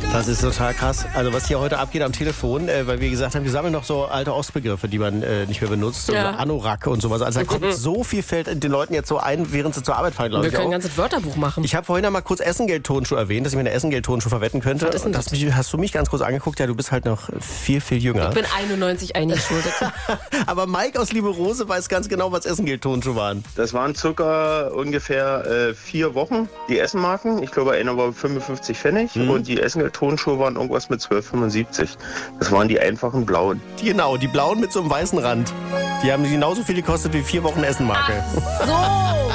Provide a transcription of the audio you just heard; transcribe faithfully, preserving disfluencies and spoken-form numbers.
Das ist total krass. Also was hier heute abgeht am Telefon, äh, weil wir gesagt haben, wir sammeln noch so alte Ostbegriffe, die man äh, nicht mehr benutzt. Ja. So Anorak und sowas. Also da kommt so viel, fällt den Leuten jetzt so ein, während sie zur Arbeit fahren, glaube Wir ich können auch. ein ganzes Wörterbuch machen. Ich habe vorhin einmal kurz Essengeld-Tonschuh erwähnt, dass ich mir eine Essengeld-Tonschuh verwetten könnte. Was ist denn das? Hast, mich, hast du mich ganz kurz angeguckt? Ja, du bist halt noch viel, viel jünger. Ich bin einundneunzig eingeschuldet. Aber Mike aus Lieberose weiß ganz genau, was Essengeld-Tonschuh waren. Das waren circa ungefähr äh, vier Wochen, die Essenmarken. Ich glaube, einer war fünfundfünfzig Pfennig Mhm. und die Essengeld-Tonschuhe waren irgendwas mit zwölf fünfundsiebzig. Das waren die einfachen blauen. Die, genau, die blauen mit so einem weißen Rand. Die haben genauso viel gekostet wie vier Wochen Essenmarke. So!